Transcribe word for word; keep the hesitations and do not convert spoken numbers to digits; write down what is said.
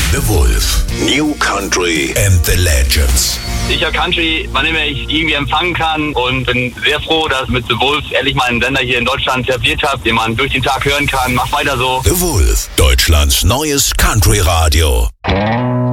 The Wolf. New Country and the Legends. Ich höre Country, wann immer ich irgendwie empfangen kann und bin sehr froh, dass mit The Wolf ehrlich mal einen Sender hier in Deutschland etabliert habe, den man durch den Tag hören kann. Macht weiter so. The Wolf, Deutschlands neues Country-Radio.